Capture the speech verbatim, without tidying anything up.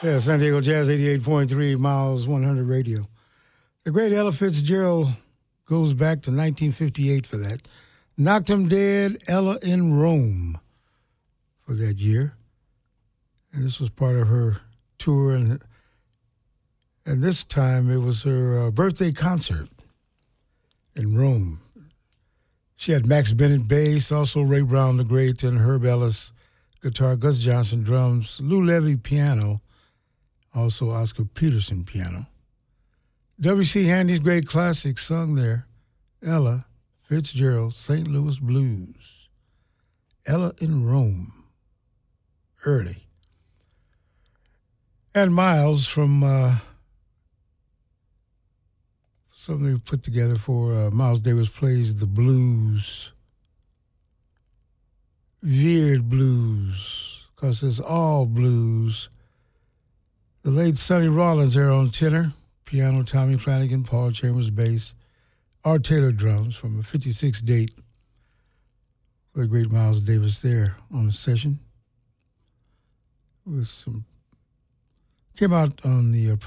Yeah, San Diego Jazz eighty-eight point three, Miles one hundred Radio. The great Ella Fitzgerald goes back to nineteen fifty-eight for that. Knocked 'em dead, Ella in Rome for that year. And this was part of her tour. And, and this time it was her uh, birthday concert in Rome. She had Max Bennett bass, also Ray Brown the Great, and Herb Ellis guitar, Gus Johnson drums, Lou Levy piano, also Oscar Peterson piano. W C. Handy's great classic sung there, Ella Fitzgerald, Saint Louis Blues. Ella in Rome, early. And Miles from uh, something they put together for uh, Miles Davis Plays the Blues. Veered blues, because it's all blues. The late Sonny Rollins there on tenor, piano Tommy Flanagan, Paul Chambers bass, Art Taylor drums from a fifty-six date. The great Miles Davis there on the session. With some came out on the uh,